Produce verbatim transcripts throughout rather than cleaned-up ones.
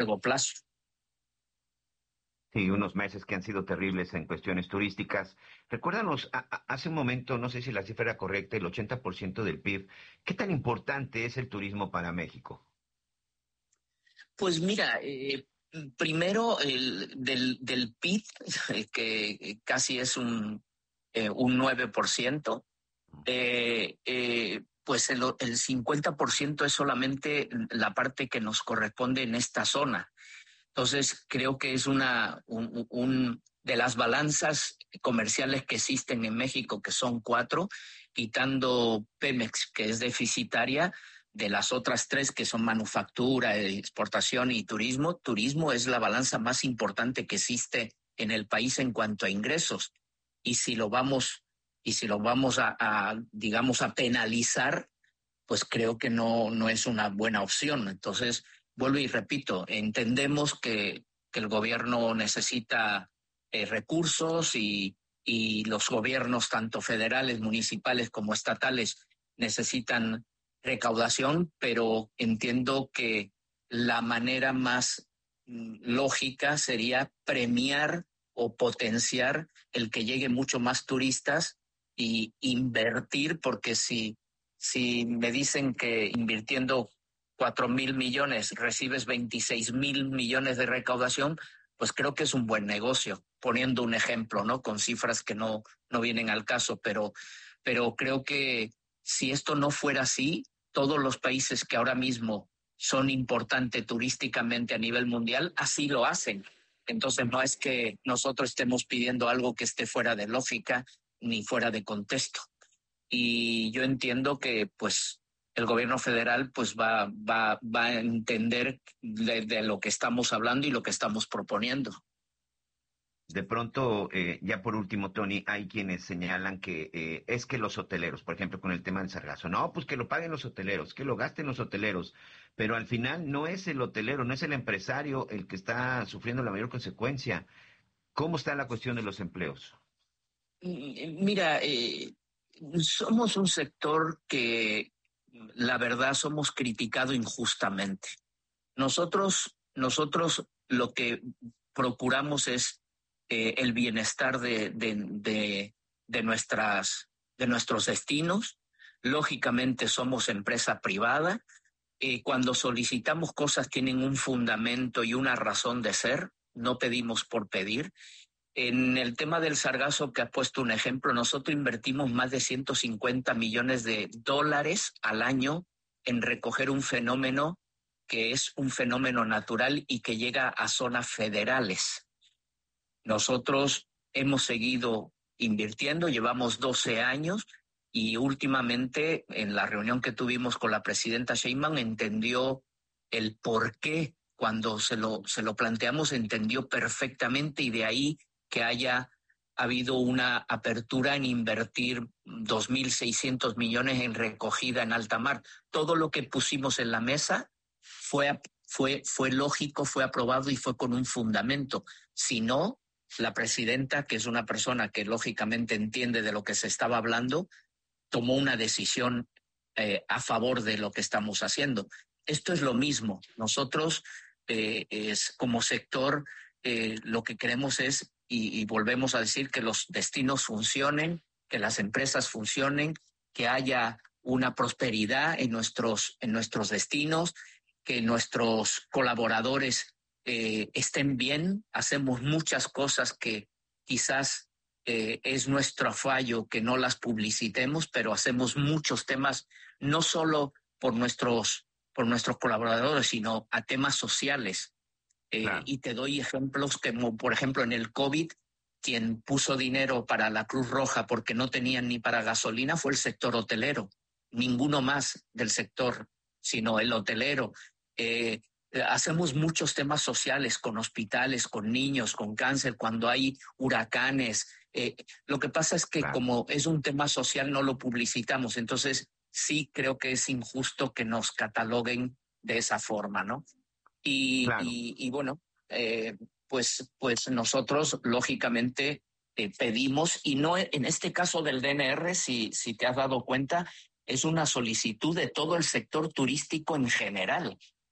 largo plazo. Sí, unos meses que han sido terribles en cuestiones turísticas. Recuérdanos, a- a- hace un momento, no sé si la cifra era correcta, el ochenta por ciento del P I B. ¿Qué tan importante es el turismo para México? Pues mira, eh, primero el, del, del P I B, que casi es un, eh, un nueve por ciento, eh, eh, pues el, el cincuenta por ciento es solamente la parte que nos corresponde en esta zona. Entonces, creo que es una un, un de las balanzas comerciales que existen en México, que son cuatro, quitando Pemex, que es deficitaria, de las otras tres, que son manufactura, exportación y turismo. Turismo es la balanza más importante que existe en el país en cuanto a ingresos. Y si lo vamos, y si lo vamos a, a digamos, a penalizar, pues creo que no, no es una buena opción. Entonces, vuelvo y repito, entendemos que, que el gobierno necesita eh, recursos y, y los gobiernos, tanto federales, municipales como estatales, necesitan recaudación, pero entiendo que la manera más mm, lógica sería premiar o potenciar el que llegue mucho más turistas y invertir, porque si si me dicen que invirtiendo cuatro mil millones recibes veintiséis mil millones de recaudación, pues creo que es un buen negocio, poniendo un ejemplo, ¿no? Con cifras que no, no vienen al caso, pero, pero creo que si esto no fuera así, todos los países que ahora mismo son importantes turísticamente a nivel mundial, así lo hacen. Entonces no es que nosotros estemos pidiendo algo que esté fuera de lógica ni fuera de contexto. Y yo entiendo que pues el gobierno federal pues va, va, va a entender de, de lo que estamos hablando y lo que estamos proponiendo. De pronto, eh, ya por último, Tony, hay quienes señalan que eh, es que los hoteleros, por ejemplo, con el tema del sargazo, no, pues que lo paguen los hoteleros, que lo gasten los hoteleros, pero al final no es el hotelero, no es el empresario el que está sufriendo la mayor consecuencia. ¿Cómo está la cuestión de los empleos? Mira, eh, somos un sector que la verdad somos criticado injustamente. Nosotros, nosotros lo que procuramos es eh, el bienestar de, de, de, de, nuestras, de nuestros destinos. Lógicamente somos empresa privada. Eh, cuando solicitamos cosas tienen un fundamento y una razón de ser. No pedimos por pedir. En el tema del sargazo, que has puesto un ejemplo, nosotros invertimos más de ciento cincuenta millones de dólares al año en recoger un fenómeno que es un fenómeno natural y que llega a zonas federales. Nosotros hemos seguido invirtiendo, llevamos doce años y últimamente en la reunión que tuvimos con la presidenta Sheinbaum entendió el por qué. Cuando se lo, se lo planteamos entendió perfectamente y de ahí que haya habido una apertura en invertir dos mil seiscientos millones en recogida en alta mar. Todo lo que pusimos en la mesa fue, fue, fue lógico, fue aprobado y fue con un fundamento. Si no, la presidenta, que es una persona que lógicamente entiende de lo que se estaba hablando, tomó una decisión eh, a favor de lo que estamos haciendo. Esto es lo mismo. Nosotros, eh, es, como sector, eh, lo que queremos es, y, y volvemos a decir, que los destinos funcionen, que las empresas funcionen, que haya una prosperidad en nuestros, en nuestros destinos, que nuestros colaboradores eh, estén bien. Hacemos muchas cosas que quizás eh, es nuestro fallo que no las publicitemos, pero hacemos muchos temas, no solo por nuestros, por nuestros colaboradores, sino a temas sociales. Eh, Claro. y te doy ejemplos como, por ejemplo, en el COVID, quien puso dinero para la Cruz Roja porque no tenían ni para gasolina fue el sector hotelero. Ninguno más del sector, sino el hotelero. Eh, hacemos muchos temas sociales con hospitales, con niños, con cáncer, cuando hay huracanes. Eh, lo que pasa es que Claro, como es un tema social no lo publicitamos, entonces sí creo que es injusto que nos cataloguen de esa forma, ¿no? Y, claro. y, y bueno, eh, pues, pues nosotros lógicamente eh, pedimos, y no en este caso del D N R, si, si te has dado cuenta, es una solicitud de todo el sector turístico en general.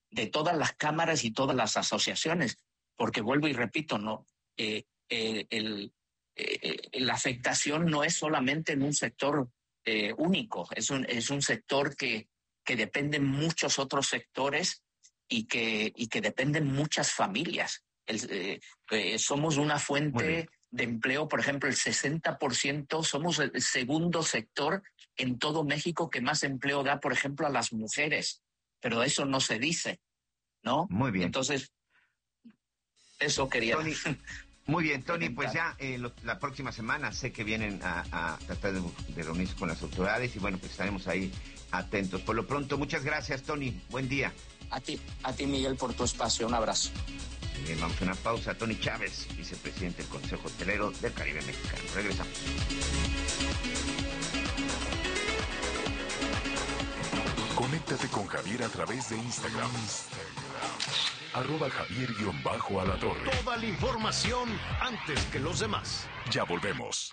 de todas las cámaras y todas las asociaciones, porque vuelvo y repito, no, eh, eh, el, eh, la afectación no es solamente en un sector eh, único, es un, es un sector que, que dependen muchos otros sectores y que, y que dependen muchas familias. El, eh, eh, somos una fuente de empleo, por ejemplo, el sesenta por ciento, somos el segundo sector en todo México que más empleo da, por ejemplo, a las mujeres, pero eso no se dice, ¿no? Muy bien. Entonces, eso quería. Tony, muy bien, Tony, pues ya eh, lo, la próxima semana sé que vienen a, a tratar de, de reunirse con las autoridades y bueno, pues estaremos ahí atentos. Por lo pronto, muchas gracias, Tony. Buen día. A ti, a ti, Miguel, por tu espacio. Un abrazo. Bien, vamos a una pausa. Tony Chávez, vicepresidente del Consejo Hotelero del Caribe Mexicano. Regresamos. Conéctate con Javier a través de Instagram. Arroba Javier-Alatorre. Toda la información antes que los demás. Ya volvemos.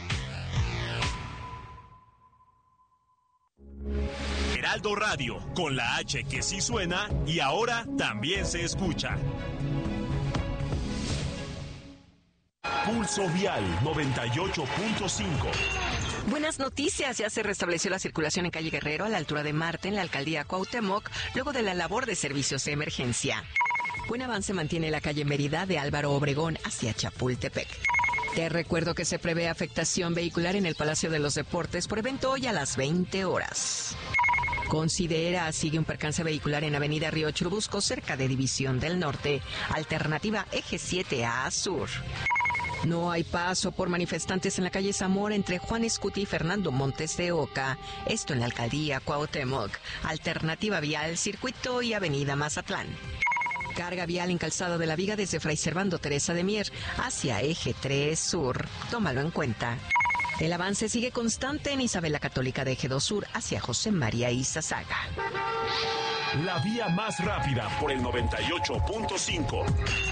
Heraldo Radio, con la H que sí suena y ahora también se escucha. Pulso Vial noventa y ocho punto cinco. Buenas noticias, ya se restableció la circulación en calle Guerrero a la altura de Marte en la alcaldía Cuauhtémoc luego de la labor de servicios de emergencia. Buen avance mantiene la calle Mérida de Álvaro Obregón hacia Chapultepec. Te recuerdo que se prevé afectación vehicular en el Palacio de los Deportes por evento hoy a las veinte horas. Considera sigue un percance vehicular en Avenida Río Churubusco cerca de División del Norte, alternativa Eje siete A Sur. No hay paso por manifestantes en la calle Zamora entre Juan Escuti y Fernando Montes de Oca. Esto en la alcaldía Cuauhtémoc. Alternativa vial, Circuito y Avenida Mazatlán. Carga vial en Calzada de la Viga desde Fray Servando Teresa de Mier hacia Eje tres Sur. Tómalo en cuenta. El avance sigue constante en Isabel la Católica de Eje dos Sur hacia José María Izazaga. La vía más rápida por el noventa y ocho punto cinco.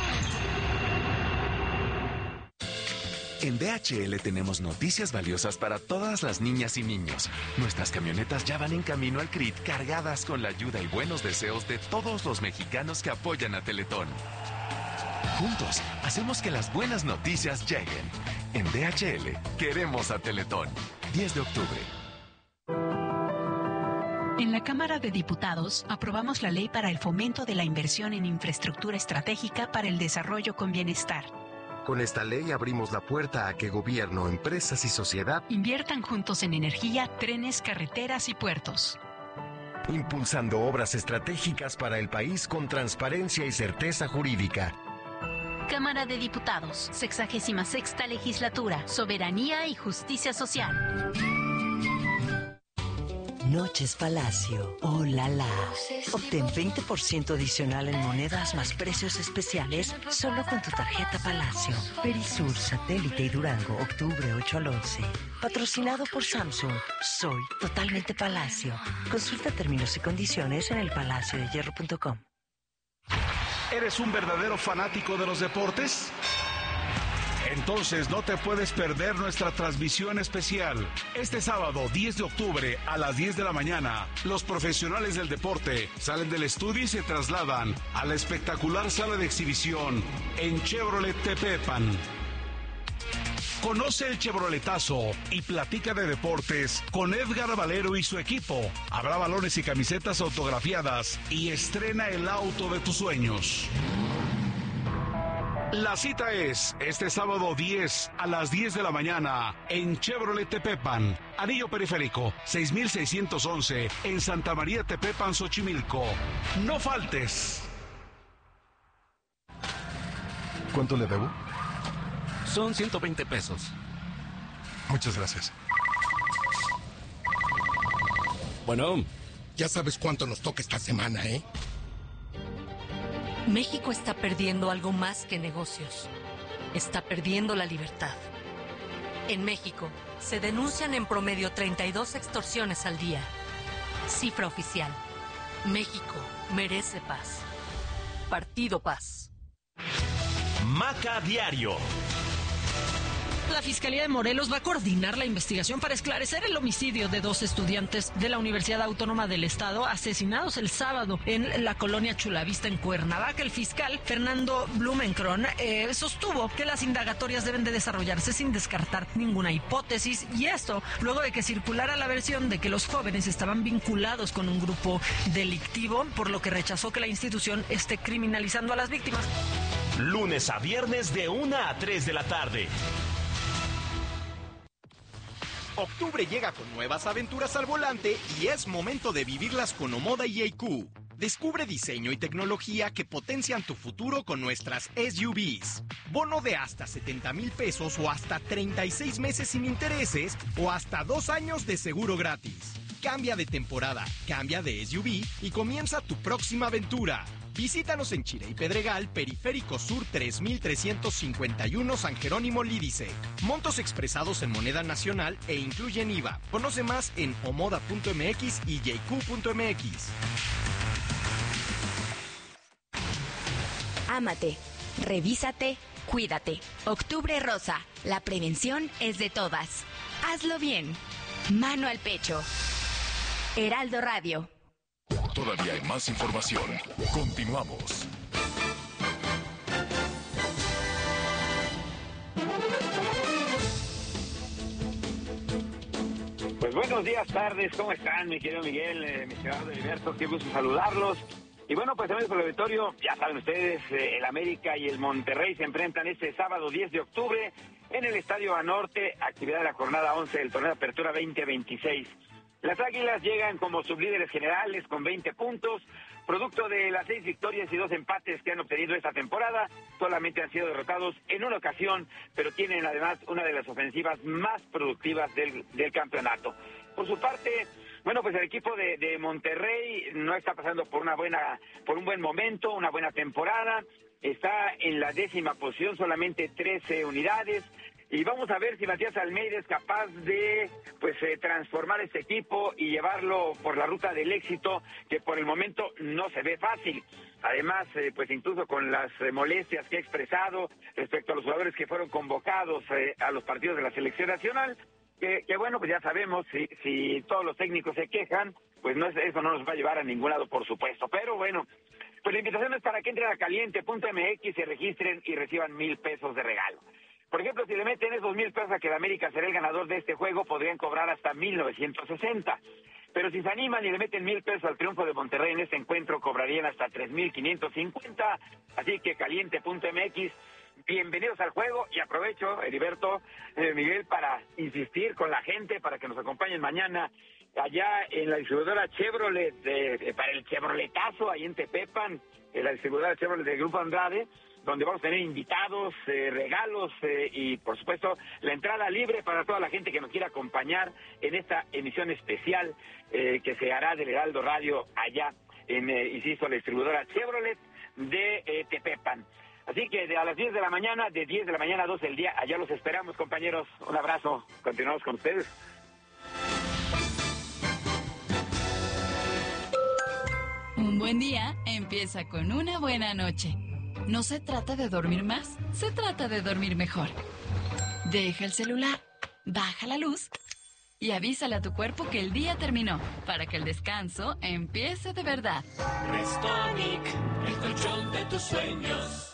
En D H L tenemos noticias valiosas para todas las niñas y niños. Nuestras camionetas ya van en camino al C R I T cargadas con la ayuda y buenos deseos de todos los mexicanos que apoyan a Teletón. Juntos, hacemos que las buenas noticias lleguen. En D H L, queremos a Teletón. diez de octubre. En la Cámara de Diputados aprobamos la ley para el fomento de la inversión en infraestructura estratégica para el desarrollo con bienestar. Con esta ley abrimos la puerta a que gobierno, empresas y sociedad inviertan juntos en energía, trenes, carreteras y puertos. Impulsando obras estratégicas para el país con transparencia y certeza jurídica. Cámara de Diputados, sexagésima sexta legislatura, soberanía y justicia social. Noches Palacio. ¡Oh, la, la! Obtén veinte por ciento adicional en monedas más precios especiales solo con tu tarjeta Palacio. Perisur, Satélite y Durango, octubre ocho al once. Patrocinado por Samsung. Soy totalmente Palacio. Consulta términos y condiciones en el palacio de hierro punto com. ¿Eres un verdadero fanático de los deportes? Entonces no te puedes perder nuestra transmisión especial. Este sábado diez de octubre a las diez de la mañana, los profesionales del deporte salen del estudio y se trasladan a la espectacular sala de exhibición en Chevrolet Tepepan. Conoce el Chevroletazo y platica de deportes con Edgar Valero y su equipo. Habrá balones y camisetas autografiadas y estrena el auto de tus sueños. La cita es este sábado diez a las diez de la mañana en Chevrolet Tepepan, Anillo Periférico, seis mil seiscientos once en Santa María Tepepan, Xochimilco. No faltes. ¿Cuánto le debo? Son ciento veinte pesos. Muchas gracias. Bueno, ya sabes cuánto nos toca esta semana, ¿eh? México está perdiendo algo más que negocios. Está perdiendo la libertad. En México, se denuncian en promedio treinta y dos extorsiones al día. Cifra oficial. México merece paz. Partido Paz. Maca Diario. La Fiscalía de Morelos va a coordinar la investigación para esclarecer el homicidio de dos estudiantes de la Universidad Autónoma del Estado asesinados el sábado en la colonia Chulavista en Cuernavaca. El fiscal Fernando Blumenkron eh, sostuvo que las indagatorias deben de desarrollarse sin descartar ninguna hipótesis, y esto luego de que circulara la versión de que los jóvenes estaban vinculados con un grupo delictivo, por lo que rechazó que la institución esté criminalizando a las víctimas. Lunes a viernes de una a tres de la tarde. Octubre llega con nuevas aventuras al volante y es momento de vivirlas con Omoda y A Q. Descubre diseño y tecnología que potencian tu futuro con nuestras S U Vs. Bono de hasta setenta mil pesos o hasta treinta y seis meses sin intereses o hasta dos años de seguro gratis. Cambia de temporada, cambia de S U V y comienza tu próxima aventura. Visítanos en Chile y Pedregal, Periférico Sur tres mil trescientos cincuenta y uno San Jerónimo Lídice. Montos expresados en moneda nacional e incluyen I V A. Conoce más en omoda punto m x y j q punto m x. Ámate, revísate, cuídate. Octubre Rosa, la prevención es de todas. Hazlo bien. Mano al pecho. Heraldo Radio. Todavía hay más información. Continuamos. Pues buenos días, tardes, ¿cómo están, mi querido Miguel, eh, mi estimado Heriberto? Qué gusto saludarlos. Y bueno, pues amigos del auditorio, ya saben ustedes, eh, el América y el Monterrey se enfrentan este sábado diez de octubre en el Estadio Banorte, actividad de la jornada once del torneo de apertura veinte veintiséis. Las Águilas llegan como sublíderes generales con veinte puntos, producto de las seis victorias y dos empates que han obtenido esta temporada. Solamente han sido derrotados en una ocasión, pero tienen además una de las ofensivas más productivas del, del campeonato. Por su parte, bueno, pues el equipo de, de Monterrey no está pasando por una buena, por un buen momento, una buena temporada. Está en la décima posición, solamente trece unidades. Y vamos a ver si Matías Almeida es capaz de pues eh, transformar este equipo y llevarlo por la ruta del éxito, que por el momento no se ve fácil. Además, eh, pues incluso con las eh, molestias que he expresado respecto a los jugadores que fueron convocados eh, a los partidos de la selección nacional, que, que bueno, pues ya sabemos, si, si todos los técnicos se quejan, pues no es, eso no nos va a llevar a ningún lado, por supuesto. Pero bueno, pues la invitación es para que entren a caliente punto m x, se registren y reciban mil pesos de regalo. Por ejemplo, si le meten esos mil pesos a que el América será el ganador de este juego, podrían cobrar hasta mil novecientos sesenta. Pero si se animan y le meten mil pesos al triunfo de Monterrey en este encuentro, cobrarían hasta tres mil quinientos cincuenta. Así que caliente punto m x, bienvenidos al juego. Y aprovecho, Heriberto, eh, Miguel, para insistir con la gente para que nos acompañen mañana allá en la distribuidora Chevrolet, de, de, para el Chevroletazo, ahí en Tepepan, en la distribuidora Chevrolet del Grupo Andrade, donde vamos a tener invitados, eh, regalos eh, y, por supuesto, la entrada libre para toda la gente que nos quiera acompañar en esta emisión especial eh, que se hará del Heraldo Radio allá en, eh, insisto, la distribuidora Chevrolet de eh, Tepepan. Así que de a las diez de la mañana, de diez de la mañana a doce del día, allá los esperamos, compañeros. Un abrazo. Continuamos con ustedes. Un buen día empieza con una buena noche. No se trata de dormir más, se trata de dormir mejor. Deja el celular, baja la luz y avísale a tu cuerpo que el día terminó, para que el descanso empiece de verdad. Restonic, el colchón de tus sueños.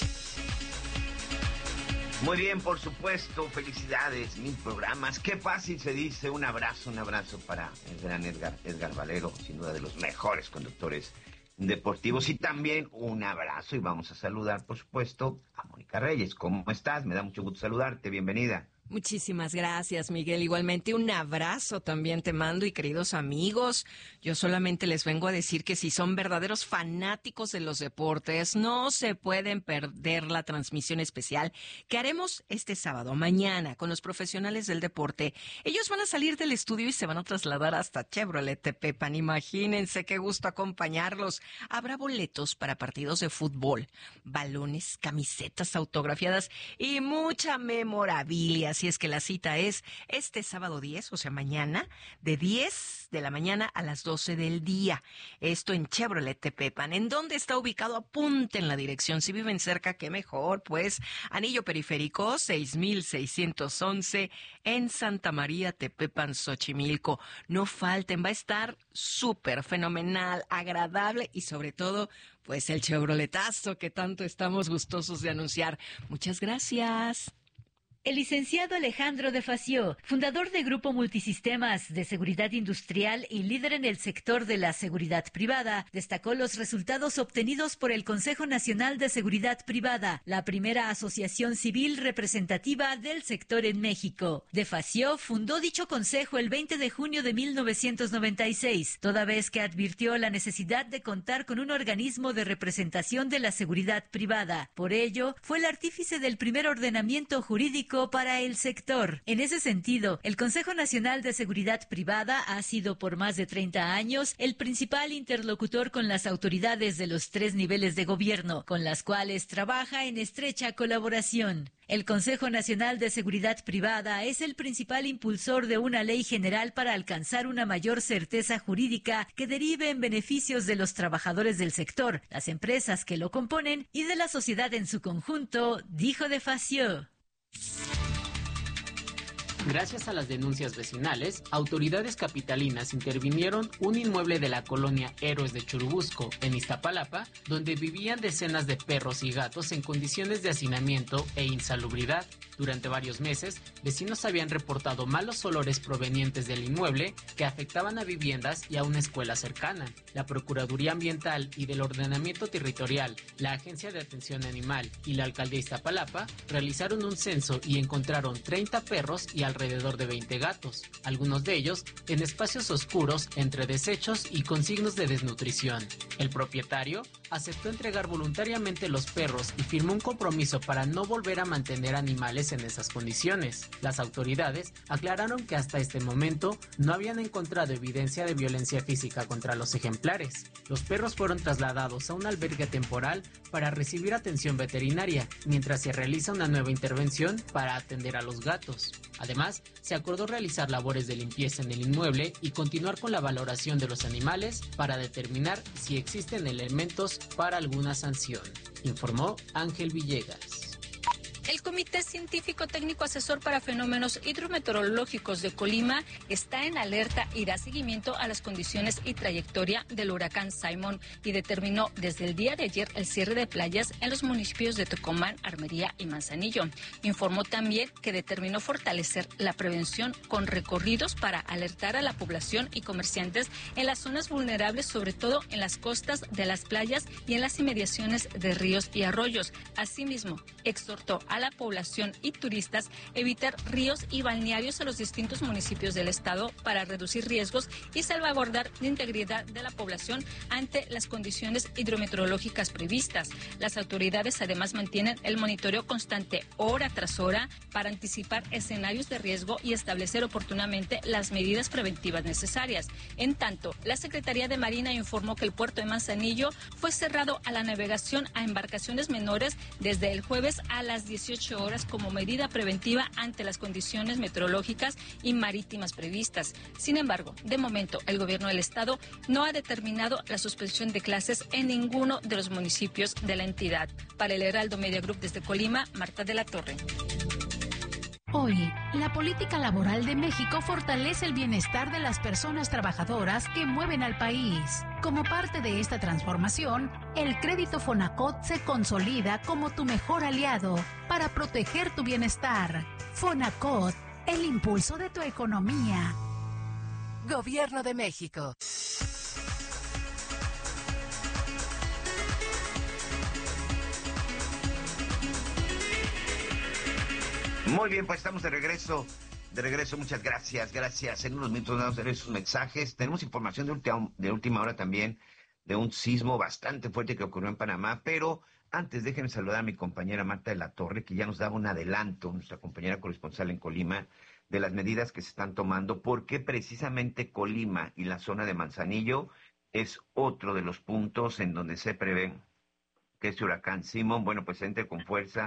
Muy bien, por supuesto, felicidades, mil programas. Qué fácil se dice. Un abrazo, un abrazo para el gran Edgar, Edgar Valero, sin duda de los mejores conductores deportivos. Y también un abrazo y vamos a saludar, por supuesto, a Mónica Reyes. ¿Cómo estás? Me da mucho gusto saludarte. Bienvenida. Muchísimas gracias, Miguel. Igualmente un abrazo también te mando, y queridos amigos, yo solamente les vengo a decir que si son verdaderos fanáticos de los deportes, no se pueden perder la transmisión especial que haremos este sábado, mañana, con los profesionales del deporte. Ellos van a salir del estudio y se van a trasladar hasta Chevrolet Tepepan. Imagínense qué gusto acompañarlos. Habrá boletos para partidos de fútbol, balones, camisetas autografiadas y mucha memorabilia. Así es que la cita es este sábado diez, o sea, mañana, de diez de la mañana a las doce del día. Esto en Chevrolet Tepepan. ¿En dónde está ubicado? Apunten la dirección. Si viven cerca, qué mejor. Pues Anillo Periférico seis mil seiscientos once en Santa María Tepepan, Xochimilco. No falten, va a estar súper fenomenal, agradable y sobre todo, pues el Chevroletazo que tanto estamos gustosos de anunciar. Muchas gracias. El licenciado Alejandro de Fació, fundador de Grupo Multisistemas de Seguridad Industrial y líder en el sector de la seguridad privada, destacó los resultados obtenidos por el Consejo Nacional de Seguridad Privada, la primera asociación civil representativa del sector en México. De Fació fundó dicho consejo el veinte de junio de mil novecientos noventa y seis, toda vez que advirtió la necesidad de contar con un organismo de representación de la seguridad privada. Por ello, fue el artífice del primer ordenamiento jurídico para el sector. En ese sentido, el Consejo Nacional de Seguridad Privada ha sido por más de treinta años el principal interlocutor con las autoridades de los tres niveles de gobierno, con las cuales trabaja en estrecha colaboración. El Consejo Nacional de Seguridad Privada es el principal impulsor de una ley general para alcanzar una mayor certeza jurídica que derive en beneficios de los trabajadores del sector, las empresas que lo componen y de la sociedad en su conjunto, dijo de Fació. Gracias a las denuncias vecinales, autoridades capitalinas intervinieron un inmueble de la colonia Héroes de Churubusco, en Iztapalapa, donde vivían decenas de perros y gatos en condiciones de hacinamiento e insalubridad. Durante varios meses, vecinos habían reportado malos olores provenientes del inmueble que afectaban a viviendas y a una escuela cercana. La Procuraduría Ambiental y del Ordenamiento Territorial, la Agencia de Atención Animal y la Alcaldía Iztapalapa realizaron un censo y encontraron treinta perros y alrededor de veinte gatos, algunos de ellos en espacios oscuros entre desechos y con signos de desnutrición. El propietario aceptó entregar voluntariamente los perros y firmó un compromiso para no volver a mantener animales en esas condiciones. Las autoridades aclararon que hasta este momento no habían encontrado evidencia de violencia física contra los ejemplares. Los perros fueron trasladados a un albergue temporal para recibir atención veterinaria, mientras se realiza una nueva intervención para atender a los gatos. Además, se acordó realizar labores de limpieza en el inmueble y continuar con la valoración de los animales para determinar si existen elementos para alguna sanción, informó Ángel Villegas. El Comité Científico Técnico Asesor para Fenómenos Hidrometeorológicos de Colima está en alerta y da seguimiento a las condiciones y trayectoria del huracán Simon y determinó desde el día de ayer el cierre de playas en los municipios de Tecomán, Armería y Manzanillo. Informó también que determinó fortalecer la prevención con recorridos para alertar a la población y comerciantes en las zonas vulnerables, sobre todo en las costas de las playas y en las inmediaciones de ríos y arroyos. Asimismo, exhortó a la población y turistas evitar ríos y balnearios a los distintos municipios del estado para reducir riesgos y salvaguardar la integridad de la población ante las condiciones hidrometeorológicas previstas. Las autoridades además mantienen el monitoreo constante hora tras hora para anticipar escenarios de riesgo y establecer oportunamente las medidas preventivas necesarias. En tanto, la Secretaría de Marina informó que el puerto de Manzanillo fue cerrado a la navegación a embarcaciones menores desde el jueves a las dieciocho horas como medida preventiva ante las condiciones meteorológicas y marítimas previstas. Sin embargo, de momento, el gobierno del estado no ha determinado la suspensión de clases en ninguno de los municipios de la entidad. Para el Heraldo Media Group desde Colima, Marta de la Torre. Hoy, la política laboral de México fortalece el bienestar de las personas trabajadoras que mueven al país. Como parte de esta transformación, el crédito Fonacot se consolida como tu mejor aliado para proteger tu bienestar. Fonacot, el impulso de tu economía. Gobierno de México. Muy bien, pues estamos de regreso. De regreso, muchas gracias, gracias. En unos minutos vamos a ver sus mensajes. Tenemos información de última, de última hora también de un sismo bastante fuerte que ocurrió en Panamá, pero antes déjenme saludar a mi compañera Marta de la Torre, que ya nos daba un adelanto, nuestra compañera corresponsal en Colima, de las medidas que se están tomando, porque precisamente Colima y la zona de Manzanillo es otro de los puntos en donde se prevé que este huracán Simón, bueno, pues entre con fuerza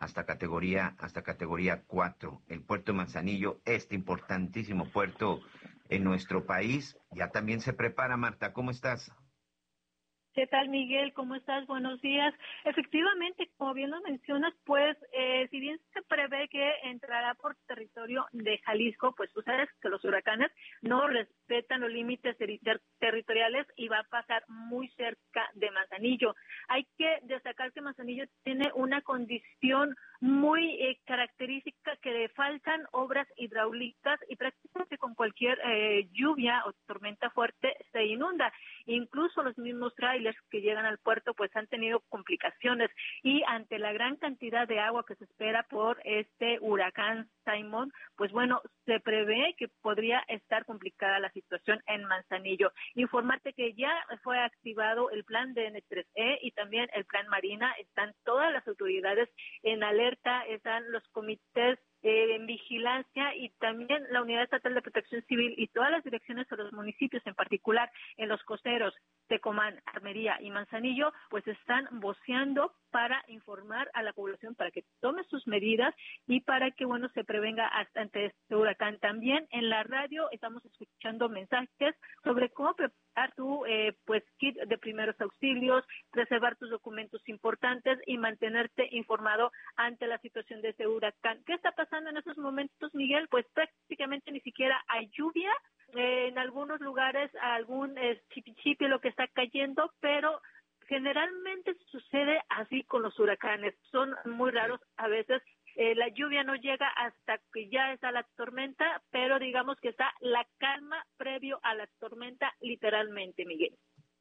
hasta categoría, hasta categoría cuatro. El puerto de Manzanillo, este importantísimo puerto en nuestro país, ya también se prepara. Marta, ¿cómo estás? ¿Qué tal, Miguel? ¿Cómo estás? Buenos días. Efectivamente, como bien lo mencionas, pues eh, si bien se prevé que entrará por territorio de Jalisco, pues tú sabes que los huracanes no respetan los límites ter- territoriales y va a pasar muy cerca de Manzanillo. Hay que destacar que Manzanillo tiene una condición muy eh, característica, que le faltan obras hidráulicas y prácticamente con cualquier eh, lluvia o tormenta fuerte se inunda. Incluso los mismos trailers que llegan al puerto pues han tenido complicaciones, y ante la gran cantidad de agua que se espera por este huracán Simon, pues bueno, se prevé que podría estar complicada la situación en Manzanillo. Informarte que ya fue activado el plan de N tres E y también el plan Marina. Están todas las autoridades en alerta, están los comités Eh, en vigilancia, y también la Unidad Estatal de Protección Civil y todas las direcciones de los municipios, en particular en los costeros, Tecomán, Armería y Manzanillo, pues están voceando para informar a la población para que tome sus medidas y para que, bueno, se prevenga hasta ante este huracán. También en la radio estamos escuchando mensajes sobre cómo preparar tu eh, pues kit de primeros auxilios, reservar tus documentos importantes y mantenerte informado ante la situación de este huracán. ¿Qué está pasando en esos momentos, Miguel? Pues prácticamente ni siquiera hay lluvia. Eh, en algunos lugares algún eh, chipichipi lo que está cayendo, pero generalmente sucede así con los huracanes. Son muy raros a veces. Eh, la lluvia no llega hasta que ya está la tormenta, pero digamos que está la calma previo a la tormenta, literalmente, Miguel.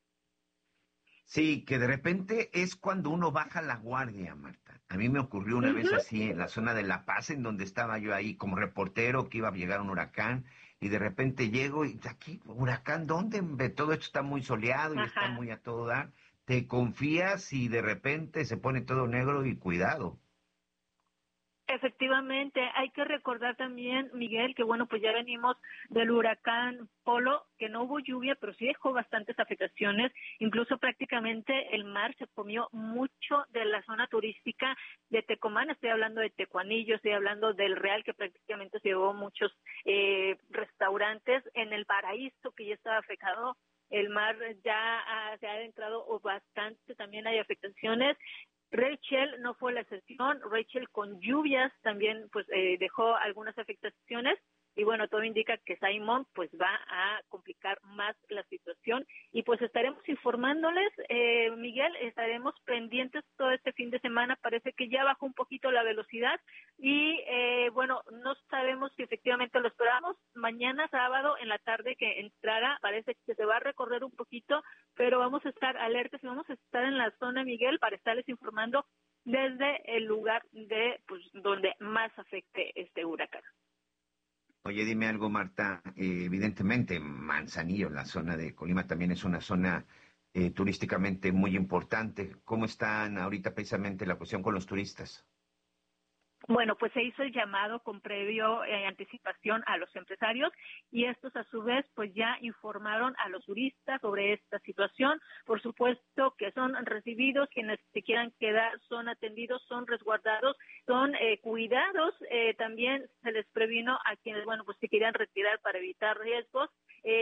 Sí, que de repente es cuando uno baja la guardia, Marta. A mí me ocurrió una uh-huh. vez así en la zona de La Paz, en donde estaba yo ahí como reportero, que iba a llegar un huracán, y de repente llego y aquí, ¿huracán dónde? Todo esto está muy soleado y Ajá. está muy a todo dar. Te confías y de repente se pone todo negro y cuidado. Efectivamente, hay que recordar también, Miguel, que bueno, pues ya venimos del huracán Polo, que no hubo lluvia, pero sí dejó bastantes afectaciones. Incluso prácticamente el mar se comió mucho de la zona turística de Tecomán. Estoy hablando de Tecuanillo, estoy hablando del Real, que prácticamente se llevó muchos eh, restaurantes. En el Paraíso, que ya estaba afectado, el mar ya ha, se ha adentrado bastante, también hay afectaciones. Rachel no fue la excepción. Rachel con lluvias también pues eh, dejó algunas afectaciones, y bueno, todo indica que Simon pues va a complicar más la situación, y pues estaremos informándoles, eh, Miguel, estaremos pendientes todo este fin de semana. Parece que ya bajó un poquito la velocidad y eh, bueno, no sabemos si efectivamente lo esperamos. Mañana sábado en la tarde que entrara, parece que se va a recorrer un poquito, pero vamos a estar alertas y vamos a estar en la zona, Miguel, para estarles informando desde el lugar de pues donde más afecte este huracán. Oye, dime algo, Marta. Eh, evidentemente, Manzanillo, la zona de Colima, también es una zona eh, turísticamente muy importante. ¿Cómo están ahorita precisamente la cuestión con los turistas? Bueno, pues se hizo el llamado con previo eh, anticipación a los empresarios, y estos a su vez pues ya informaron a los turistas sobre esta situación. Por supuesto que son recibidos, quienes se quieran quedar son atendidos, son resguardados, son eh, cuidados. Eh, también se les previno a quienes, bueno, pues se quieran retirar para evitar riesgos.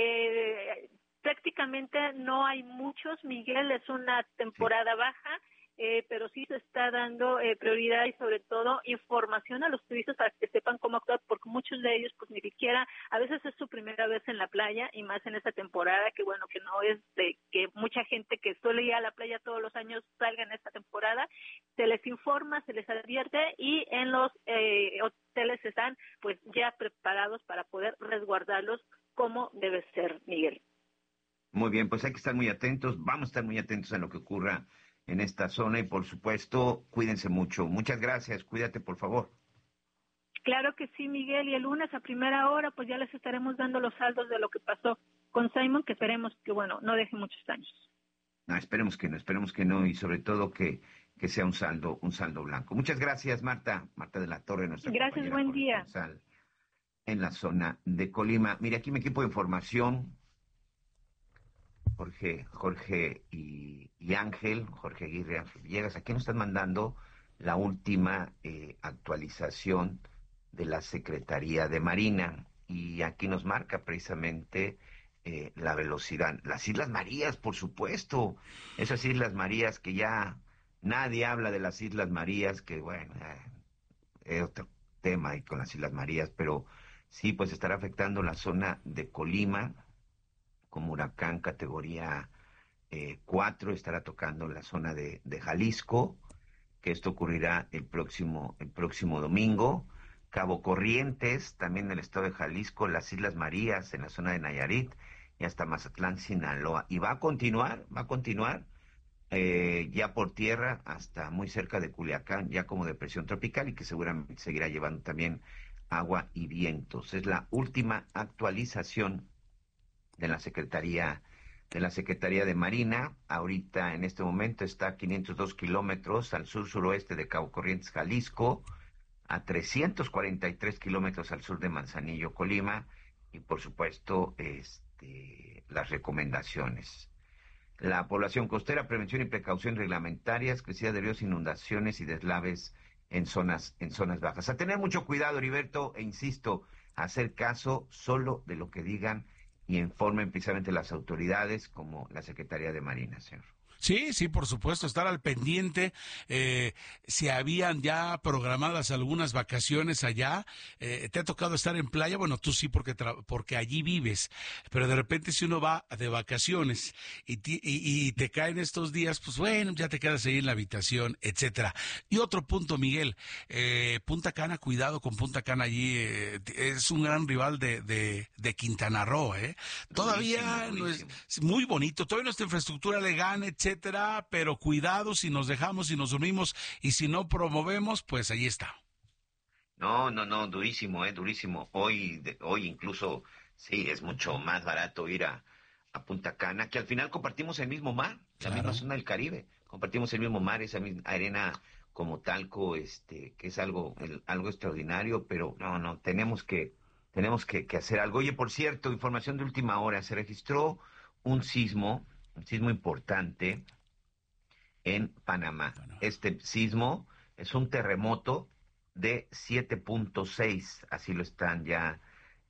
Eh, prácticamente no hay muchos, Miguel, es una temporada sí. baja. Eh, pero sí se está dando eh, prioridad y sobre todo información a los turistas para que sepan cómo actuar, porque muchos de ellos pues ni siquiera, a veces es su primera vez en la playa, y más en esta temporada que bueno, que no es de que mucha gente que suele ir a la playa todos los años salga en esta temporada. Se les informa, se les advierte, y en los eh, hoteles están pues ya preparados para poder resguardarlos como debe ser, Miguel. Muy bien, pues hay que estar muy atentos, vamos a estar muy atentos a lo que ocurra en esta zona, y por supuesto, cuídense mucho. Muchas gracias, cuídate por favor. Claro que sí, Miguel, y el lunes a primera hora pues ya les estaremos dando los saldos de lo que pasó con Simon, que esperemos que, bueno, no deje muchos daños. No, esperemos que no, esperemos que no, y sobre todo que, que sea un saldo, un saldo blanco. Muchas gracias, Marta, Marta de la Torre, nuestra Gracias, buen día. En la zona de Colima. Mire, aquí mi equipo de información, Jorge, Jorge y, y Ángel, Jorge Aguirre, Ángel Villegas, aquí nos están mandando la última eh, actualización de la Secretaría de Marina. Y aquí nos marca precisamente eh, la velocidad. Las Islas Marías, por supuesto. Esas Islas Marías que ya nadie habla de las Islas Marías, que bueno, eh, es otro tema ahí con las Islas Marías, pero sí, pues estará afectando la zona de Colima como huracán categoría eh, cuatro, estará tocando la zona de, de Jalisco, que esto ocurrirá el próximo, el próximo domingo. Cabo Corrientes, también en el estado de Jalisco, las Islas Marías, en la zona de Nayarit, y hasta Mazatlán, Sinaloa. Y va a continuar, va a continuar, eh, ya por tierra, hasta muy cerca de Culiacán, ya como depresión tropical, y que seguramente seguirá llevando también agua y vientos. Es la última actualización de la Secretaría, de la Secretaría de Marina. Ahorita, en este momento, está a quinientos dos kilómetros al sur-suroeste de Cabo Corrientes, Jalisco, a trescientos cuarenta y tres kilómetros al sur de Manzanillo, Colima, y por supuesto este, las recomendaciones. La población costera, prevención y precaución reglamentarias, crecida de ríos, inundaciones y deslaves en zonas, en zonas bajas. A tener mucho cuidado, Heriberto, e insisto, a hacer caso solo de lo que digan y informen precisamente las autoridades como la Secretaría de Marina, señor. Sí, sí, por supuesto, estar al pendiente, eh, si habían ya programadas algunas vacaciones allá, eh, ¿te ha tocado estar en playa? Bueno, tú sí, porque tra- porque allí vives, pero de repente si uno va de vacaciones y, ti- y, y te caen estos días, pues bueno, ya te quedas ahí en la habitación, etcétera. Y otro punto, Miguel, eh, Punta Cana, cuidado con Punta Cana allí, eh, es un gran rival de, de, de Quintana Roo, ¿eh? Todavía Durísimo, no es, durísimo. es muy bonito, todavía nuestra infraestructura le gana, etcétera. etcétera, pero cuidado si nos dejamos, si nos dormimos y si no promovemos, pues ahí está. No, no, no, durísimo, eh, durísimo. Hoy, de, hoy incluso, sí, es mucho más barato ir a, a Punta Cana, que al final compartimos el mismo mar, la Claro. misma zona del Caribe, compartimos el mismo mar, esa misma arena como talco, este, que es algo, el, algo extraordinario, pero no, no, tenemos que, tenemos que, que hacer algo. Oye, por cierto, información de última hora, se registró un sismo, un sismo importante en Panamá. Panamá. Este sismo es un terremoto de siete punto seis, así lo están ya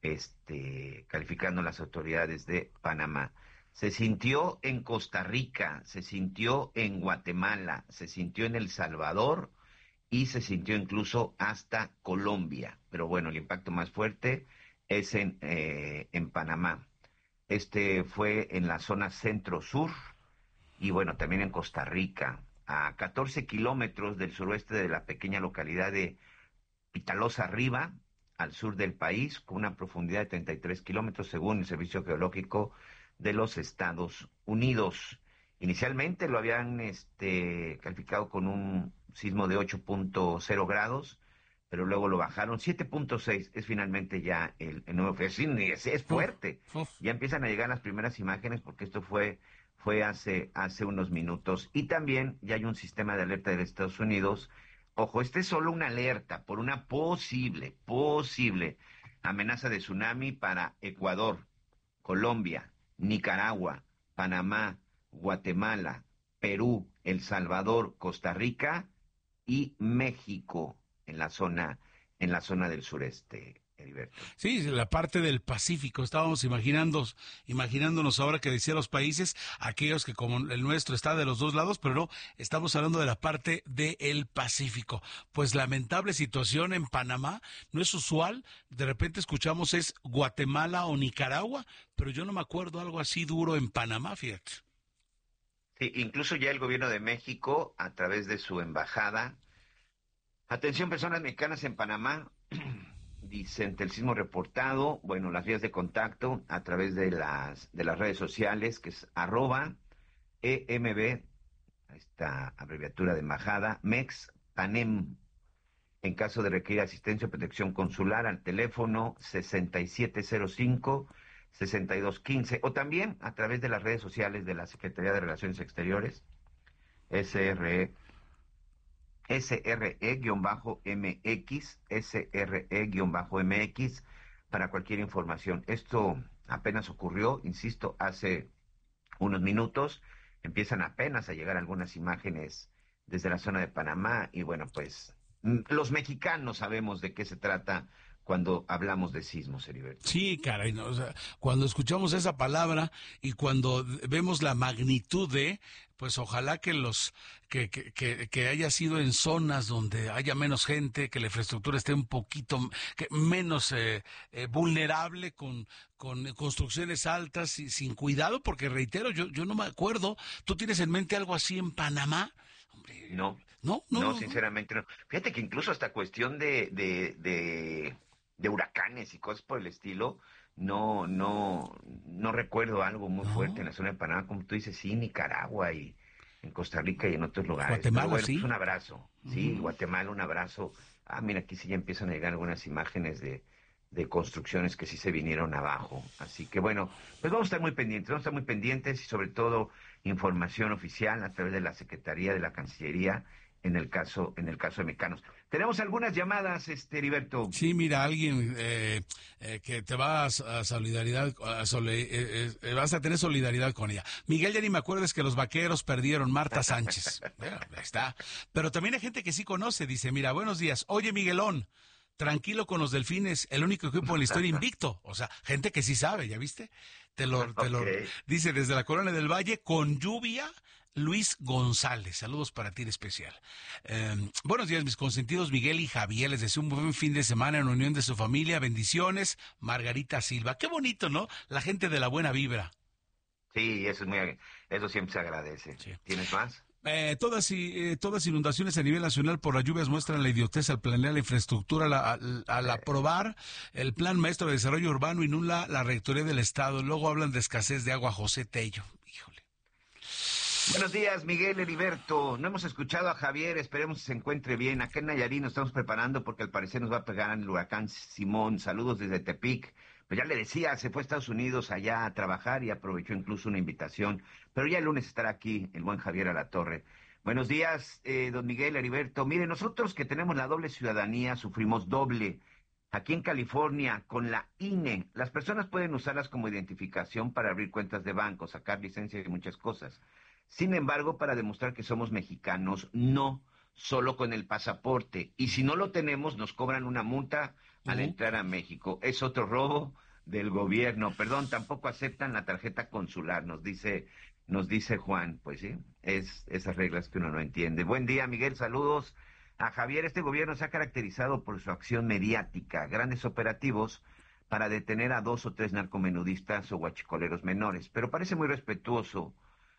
este, calificando las autoridades de Panamá. Se sintió en Costa Rica, se sintió en Guatemala, se sintió en El Salvador y se sintió incluso hasta Colombia. Pero bueno, el impacto más fuerte es en, eh, en Panamá. Este fue en la zona centro-sur y bueno, también en Costa Rica, a catorce kilómetros del suroeste de la pequeña localidad de Pitalosa Arriba, al sur del país, con una profundidad de treinta y tres kilómetros según el Servicio Geológico de los Estados Unidos. Inicialmente lo habían este, calificado con un sismo de ocho punto cero grados, pero luego lo bajaron. siete punto seis es finalmente ya el, el nuevo. Es, es fuerte. Uf, uf. Ya empiezan a llegar las primeras imágenes porque esto fue, fue hace, hace unos minutos. Y también ya hay un sistema de alerta de Estados Unidos. Ojo, este es solo una alerta por una posible, posible amenaza de tsunami para Ecuador, Colombia, Nicaragua, Panamá, Guatemala, Perú, El Salvador, Costa Rica y México. En la zona, en la zona del sureste, Heriberto. Sí, la parte del Pacífico. Estábamos imaginando, imaginándonos ahora que decía los países, aquellos que como el nuestro está de los dos lados, pero no, estamos hablando de la parte del Pacífico. Pues lamentable situación en Panamá, no es usual, de repente escuchamos es Guatemala o Nicaragua, pero yo no me acuerdo algo así duro en Panamá, fíjate. Sí, incluso ya el gobierno de México, a través de su embajada, atención personas mexicanas en Panamá, dicen el sismo reportado, bueno, las vías de contacto a través de las de las redes sociales, que es arroba E M B, esta abreviatura de embajada, Mex Panem, en caso de requerir asistencia o protección consular al teléfono sesenta y siete cero cinco, sesenta y dos quince, o también a través de las redes sociales de la Secretaría de Relaciones Exteriores, S R E, S R E-M X, S R E-M X, para cualquier información. Esto apenas ocurrió, insisto, hace unos minutos. Empiezan apenas a llegar algunas imágenes desde la zona de Panamá. Y bueno, pues los mexicanos sabemos de qué se trata cuando hablamos de sismos, Heriberto. Sí, caray, no, o sea, cuando escuchamos esa palabra y cuando vemos la magnitud de, pues ojalá que los que, que, que, que haya sido en zonas donde haya menos gente, que la infraestructura esté un poquito que menos eh, eh, vulnerable, con, con construcciones altas y sin cuidado, porque reitero, yo, yo no me acuerdo. ¿Tú tienes en mente algo así en Panamá? Hombre, no, no, no, no, sinceramente no. Fíjate que incluso hasta cuestión de, de, de de huracanes y cosas por el estilo, no, no, no recuerdo algo muy no. fuerte en la zona de Panamá, como tú dices, sí, Nicaragua y en Costa Rica y en otros lugares. Guatemala, Pero bueno, sí. Pues un abrazo, uh-huh. sí, Guatemala, un abrazo. Ah, mira, aquí sí ya empiezan a llegar algunas imágenes de, de construcciones que sí se vinieron abajo. Así que bueno, pues vamos a estar muy pendientes, vamos a estar muy pendientes y sobre todo información oficial a través de la Secretaría de la Cancillería en el caso en el caso de Mexicanos. Tenemos algunas llamadas, este Heriberto. Sí, mira, alguien eh, eh, que te va a, a solidaridad, a soli, eh, eh, vas a tener solidaridad con ella. Miguel, ya ni me acuerdes que los vaqueros perdieron, Marta Sánchez. Bueno, ahí está. Pero también hay gente que sí conoce, dice, mira, buenos días, oye Miguelón, tranquilo con los Delfines, el único equipo en la historia invicto. O sea, gente que sí sabe, ¿ya viste? Te lo, te lo okay. Dice desde la Colonia del Valle, con lluvia, Luis González, saludos para ti en especial. Eh, buenos días, mis consentidos Miguel y Javier, les deseo un buen fin de semana en unión de su familia, bendiciones, Margarita Silva. Qué bonito, ¿no? La gente de la buena vibra. Sí, eso es muy, eso siempre se agradece. Sí. ¿Tienes más? Eh, todas y eh, todas inundaciones a nivel nacional por las lluvias muestran la idiotez al planear la infraestructura, al, al, al aprobar el Plan Maestro de Desarrollo Urbano y nula la Rectoría del Estado. Luego hablan de escasez de agua. José Tello. Híjole. Buenos días, Miguel, Heriberto. No hemos escuchado a Javier, esperemos que se encuentre bien. Acá en Nayarit nos estamos preparando porque al parecer nos va a pegar el huracán Simón. Saludos desde Tepic. Pues ya le decía, se fue a Estados Unidos allá a trabajar y aprovechó incluso una invitación. Pero ya el lunes estará aquí el buen Javier Alatorre. Buenos días, eh, don Miguel, Heriberto. Mire, nosotros que tenemos la doble ciudadanía sufrimos doble. Aquí en California, con la I N E, las personas pueden usarlas como identificación para abrir cuentas de banco, sacar licencias y muchas cosas. Sin embargo, para demostrar que somos mexicanos, no, solo con el pasaporte. Y si no lo tenemos, nos cobran una multa al uh-huh. entrar a México. Es otro robo del gobierno. Perdón, tampoco aceptan la tarjeta consular, nos dice, nos dice Juan. Pues sí, es esas reglas que uno no entiende. Buen día, Miguel, saludos. A Javier, este gobierno se ha caracterizado por su acción mediática, grandes operativos para detener a dos o tres narcomenudistas o guachicoleros menores, pero parece muy respetuoso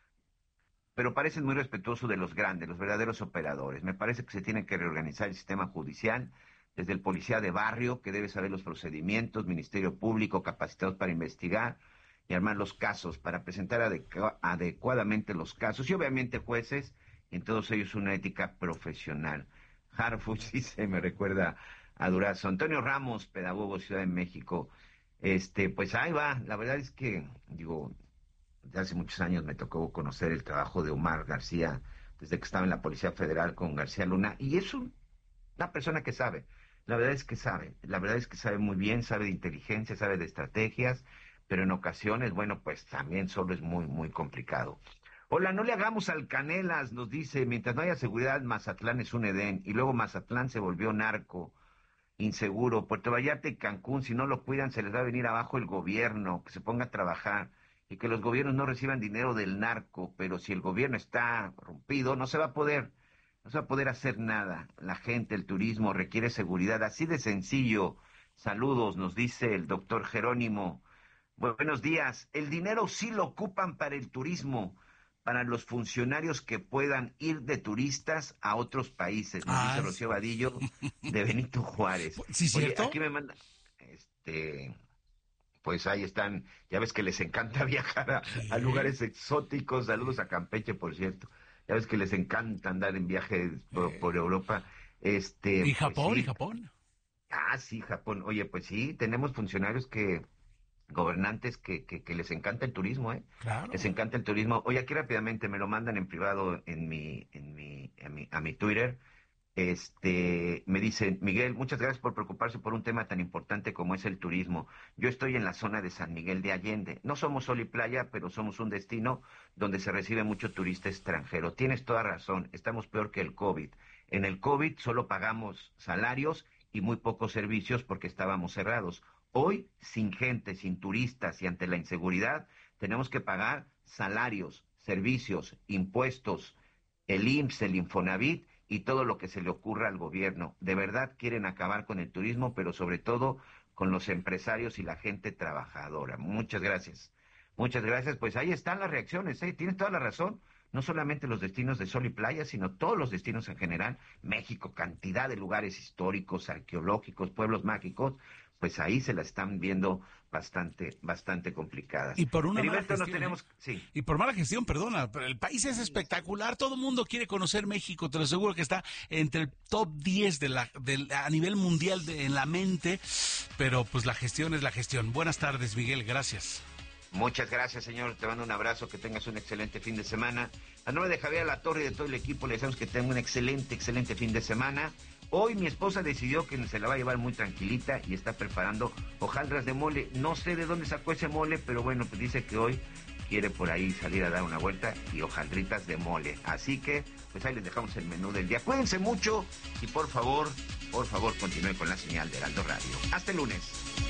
pero parecen muy respetuosos de los grandes, los verdaderos operadores. Me parece que se tiene que reorganizar el sistema judicial, desde el policía de barrio, que debe saber los procedimientos, Ministerio Público capacitados para investigar y armar los casos, para presentar adecu- adecuadamente los casos, y obviamente jueces, en todos ellos una ética profesional. Harfuch, sí se me recuerda a Durazo. Antonio Ramos, pedagogo, Ciudad de México. Este, pues ahí va, la verdad es que, digo... de hace muchos años me tocó conocer el trabajo de Omar García, desde que estaba en la Policía Federal con García Luna, y es un, una persona que sabe, la verdad es que sabe, la verdad es que sabe muy bien, sabe de inteligencia, sabe de estrategias, pero en ocasiones, bueno, pues también solo es muy, muy complicado. Hola, no le hagamos al Canelas, nos dice, mientras no haya seguridad, Mazatlán es un Edén, y luego Mazatlán se volvió narco, inseguro, Puerto Vallarta y Cancún, si no lo cuidan, se les va a venir abajo el gobierno, que se ponga a trabajar, y que los gobiernos no reciban dinero del narco, pero si el gobierno está rompido, no se va a poder, no se va a poder hacer nada. La gente, el turismo requiere seguridad, así de sencillo. Saludos, nos dice el doctor Jerónimo. Buenos días. El dinero sí lo ocupan para el turismo, para los funcionarios que puedan ir de turistas a otros países, nos ah, dice Rocío Vadillo de Benito Juárez. ¿Sí, cierto? Oye, aquí me manda, este... pues ahí están, ya ves que les encanta viajar a, sí. a lugares exóticos, saludos a Campeche, por cierto, ya ves que les encanta andar en viajes por, por Europa. Este, ¿Y Japón? Pues sí. ¿Y Japón? Ah, sí, Japón. Oye, pues sí, tenemos funcionarios que, gobernantes que, que, que les encanta el turismo, ¿eh? Claro. Les encanta el turismo. Oye, aquí rápidamente me lo mandan en privado en mi, en mi, en mi a mi Twitter. Este, me dice, Miguel, muchas gracias por preocuparse por un tema tan importante como es el turismo. Yo estoy en la zona de San Miguel de Allende. No somos sol y playa, pero somos un destino donde se recibe mucho turista extranjero. Tienes toda razón, estamos peor que el COVID. En el COVID solo pagamos salarios y muy pocos servicios porque estábamos cerrados. Hoy, sin gente, sin turistas y ante la inseguridad, tenemos que pagar salarios, servicios, impuestos, el I M S S, el Infonavit y todo lo que se le ocurra al gobierno. De verdad quieren acabar con el turismo, pero sobre todo con los empresarios y la gente trabajadora. Muchas gracias. Muchas gracias. Pues ahí están las reacciones, ¿eh? Tienes toda la razón. No solamente los destinos de sol y playa, sino todos los destinos en general. México, cantidad de lugares históricos, arqueológicos, pueblos mágicos, pues ahí se la están viendo bastante, bastante complicadas. Y por una mala Heriberto, gestión, nos tenemos, sí. Y por mala gestión, perdona, pero el país es espectacular, todo el mundo quiere conocer México, te lo aseguro que está entre el top diez de la, de, a nivel mundial de, en la mente, pero pues la gestión es la gestión. Buenas tardes, Miguel, gracias. Muchas gracias, señor. Te mando un abrazo, que tengas un excelente fin de semana. A nombre de Javier Alatorre y de todo el equipo, le deseamos que tenga un excelente, excelente fin de semana. Hoy mi esposa decidió que se la va a llevar muy tranquilita y está preparando hojaldras de mole. No sé de dónde sacó ese mole, pero bueno, pues dice que hoy quiere por ahí salir a dar una vuelta y hojaldritas de mole. Así que, pues ahí les dejamos el menú del día. Cuídense mucho y por favor, por favor, continúen con la señal de Heraldo Radio. Hasta el lunes.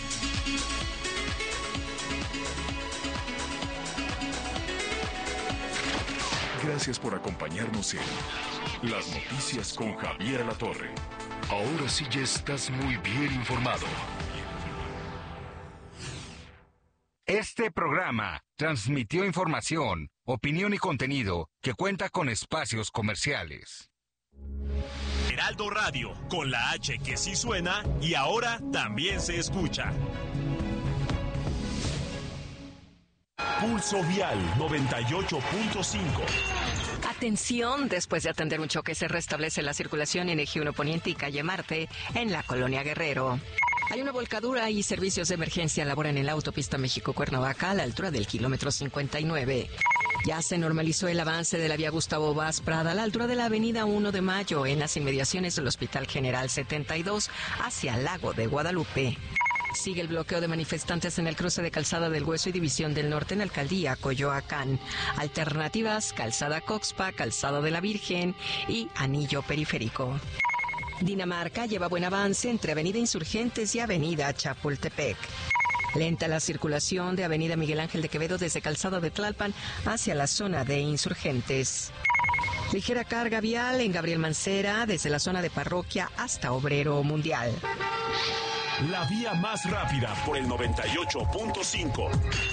Gracias por acompañarnos en Las Noticias con Javier Alatorre. Ahora sí ya estás muy bien informado. Este programa transmitió información, opinión y contenido que cuenta con espacios comerciales. Heraldo Radio, con la H que sí suena y ahora también se escucha. Pulso Vial noventa y ocho punto cinco. Atención, después de atender un choque se restablece la circulación en Eje uno Poniente y Calle Marte en la Colonia Guerrero. Hay una volcadura y servicios de emergencia laboran en la autopista México-Cuernavaca a la altura del kilómetro cincuenta y nueve. Ya se normalizó el avance de la vía Gustavo Vaz Prada a la altura de la avenida uno de Mayo en las inmediaciones del Hospital General setenta y dos hacia Lago de Guadalupe. Sigue el bloqueo de manifestantes en el cruce de Calzada del Hueso y División del Norte en la Alcaldía Coyoacán. Alternativas, Calzada Coxpa, Calzada de la Virgen y Anillo Periférico. Dinamarca lleva buen avance entre Avenida Insurgentes y Avenida Chapultepec. Lenta la circulación de Avenida Miguel Ángel de Quevedo desde Calzada de Tlalpan hacia la zona de Insurgentes. Ligera carga vial en Gabriel Mancera desde la zona de Parroquia hasta Obrero Mundial. La vía más rápida por el noventa y ocho punto cinco.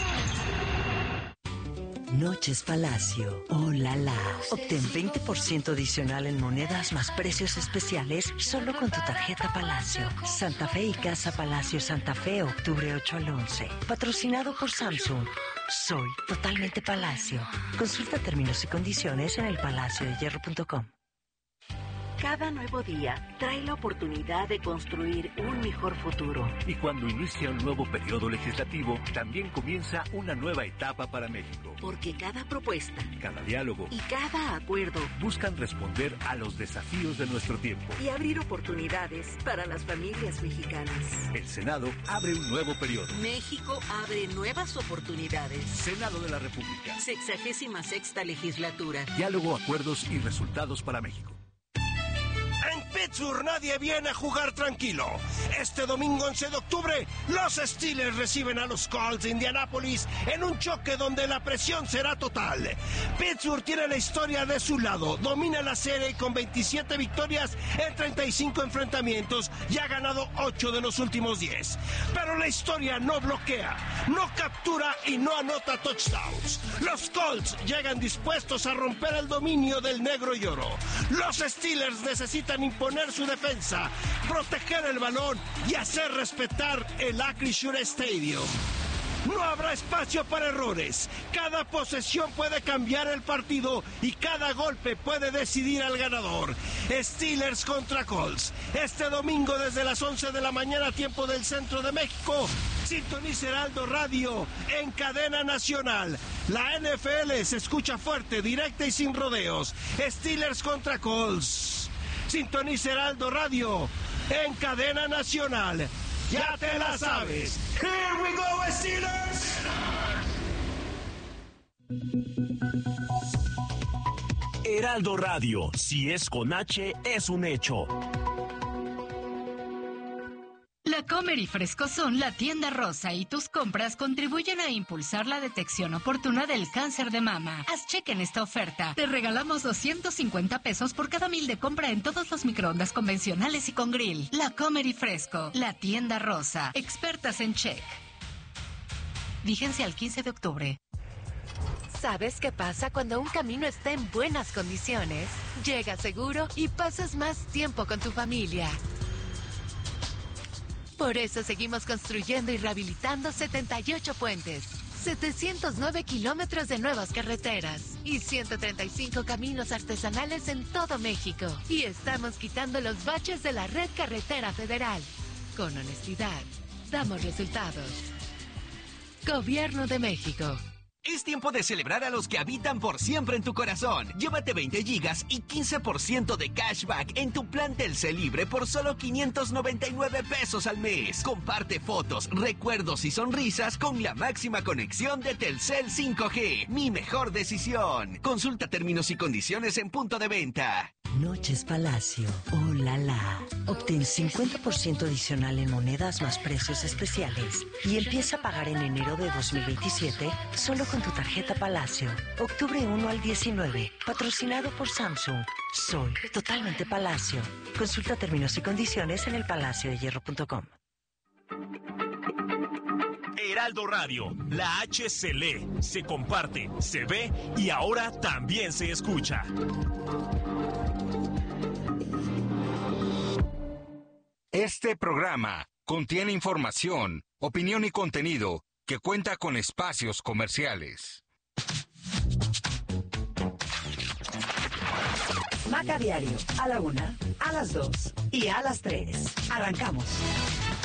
Noches Palacio. ¡Oh, la, la! Obtén veinte por ciento adicional en monedas más precios especiales solo con tu tarjeta Palacio. Santa Fe y Casa Palacio Santa Fe, octubre ocho al once. Patrocinado por Samsung. Soy totalmente Palacio. Consulta términos y condiciones en el palacio de hierro punto com. Cada nuevo día trae la oportunidad de construir un mejor futuro. Y cuando inicia un nuevo periodo legislativo, también comienza una nueva etapa para México. Porque cada propuesta, cada diálogo y cada acuerdo buscan responder a los desafíos de nuestro tiempo y abrir oportunidades para las familias mexicanas. El Senado abre un nuevo periodo. México abre nuevas oportunidades. Senado de la República. Sexagésima sexta legislatura. Diálogo, acuerdos y resultados para México. En Pittsburgh nadie viene a jugar tranquilo. Este domingo once de octubre, los Steelers reciben a los Colts de Indianápolis en un choque donde la presión será total. Pittsburgh tiene la historia de su lado, domina la serie con veintisiete victorias en treinta y cinco enfrentamientos y ha ganado ocho de los últimos diez. Pero la historia no bloquea, no captura y no anota touchdowns. Los Colts llegan dispuestos a romper el dominio del negro y oro. Los Steelers necesitan imponer su defensa, proteger el balón y hacer respetar el Acrisure Stadium. No habrá espacio para errores. Cada posesión puede cambiar el partido y cada golpe puede decidir al ganador. Steelers contra Colts. Este domingo desde las once de la mañana, tiempo del centro de México. Sintoniza Heraldo Radio en cadena nacional. La N F L se escucha fuerte, directa y sin rodeos. Steelers contra Colts. sintoniza Heraldo Radio en cadena nacional. ¡Ya te la sabes! ¡Here we go, Steelers! Heraldo Radio, si es con H, es un hecho. La Comer y Frescosón, la tienda rosa y tus compras contribuyen a impulsar la detección oportuna del cáncer de mama. Haz cheque en esta oferta. Te regalamos doscientos cincuenta pesos por cada mil de compra en todos los microondas convencionales y con grill. La Comer y Fresco, la tienda rosa. Expertas en check. Vigencia al quince de octubre. ¿Sabes qué pasa cuando un camino está en buenas condiciones? Llegas seguro y pasas más tiempo con tu familia. Por eso seguimos construyendo y rehabilitando setenta y ocho puentes, setecientos nueve kilómetros de nuevas carreteras y ciento treinta y cinco caminos artesanales en todo México. Y estamos quitando los baches de la red carretera federal. Con honestidad, damos resultados. Gobierno de México. Es tiempo de celebrar a los que habitan por siempre en tu corazón. Llévate veinte gigas y quince por ciento de cashback en tu plan Telcel Libre por solo quinientos noventa y nueve pesos al mes. Comparte fotos, recuerdos y sonrisas con la máxima conexión de Telcel cinco G. Mi mejor decisión. Consulta términos y condiciones en punto de venta. Noches Palacio. ¡Oh, la, la! Obtén cincuenta por ciento adicional en monedas más precios especiales y empieza a pagar en enero de dos mil veintisiete solo con tu tarjeta Palacio. Octubre uno al diecinueve. Patrocinado por Samsung. Soy totalmente Palacio. Consulta términos y condiciones en el palacio de hierro punto com. Heraldo Radio, la H se lee, se comparte, se ve y ahora también se escucha. Este programa contiene información, opinión y contenido que cuenta con espacios comerciales. Maca Diario, a la una, a las dos y a las tres. Arrancamos.